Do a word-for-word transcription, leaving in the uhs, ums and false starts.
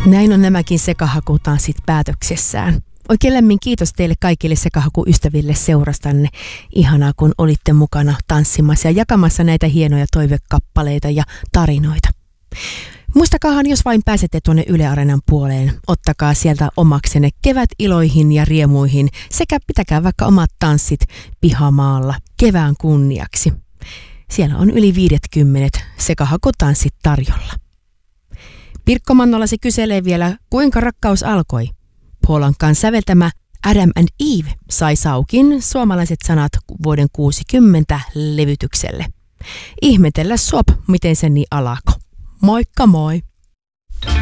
Näin on nämäkin sekahakutanssit päätöksessään. Oikein lämmin kiitos teille kaikille sekahakuystäville seurastanne. Ihanaa, kun olitte mukana tanssimassa ja jakamassa näitä hienoja toivekappaleita ja tarinoita. Muistakaahan, jos vain pääsette tuonne Yle Areenan puoleen, ottakaa sieltä omaksenne kevätiloihin ja riemuihin sekä pitäkää vaikka omat tanssit pihamaalla kevään kunniaksi. Siellä on yli viisikymmentä sekahakutanssit tarjolla. Pirkko Mannolasi kyselee vielä, kuinka rakkaus alkoi. Polankan säveltämä Adam and Eve sai saukin suomalaiset sanat vuoden kuusikymmentä levytykselle. Ihmetellä sop, miten se niin alako. Moikka moi!